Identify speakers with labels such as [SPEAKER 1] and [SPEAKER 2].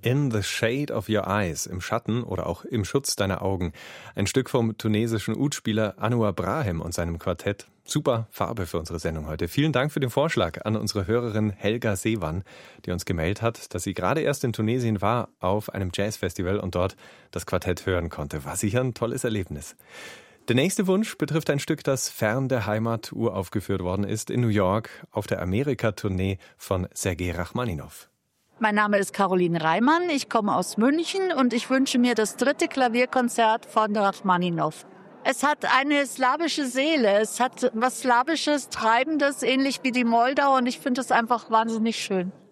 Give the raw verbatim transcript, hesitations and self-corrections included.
[SPEAKER 1] In the Shade of Your Eyes, im Schatten oder auch im Schutz deiner Augen. Ein Stück vom tunesischen Oud-Spieler Anouar Brahim und seinem Quartett. Super Farbe für unsere Sendung heute. Vielen Dank für den Vorschlag an unsere Hörerin Helga Seewan, die uns gemeldet hat, dass sie gerade erst in Tunesien war auf einem Jazzfestival und dort das Quartett hören konnte. War sicher ein tolles Erlebnis. Der nächste Wunsch betrifft ein Stück, das fern der Heimat uraufgeführt worden ist in New York auf der Amerika-Tournee von Sergei Rachmaninow.
[SPEAKER 2] Mein Name ist Caroline Reimann, ich komme aus München und ich wünsche mir das dritte Klavierkonzert von Rachmaninow. Es hat eine slawische Seele, es hat was Slawisches, Treibendes, ähnlich wie die Moldau, und ich finde es einfach wahnsinnig schön.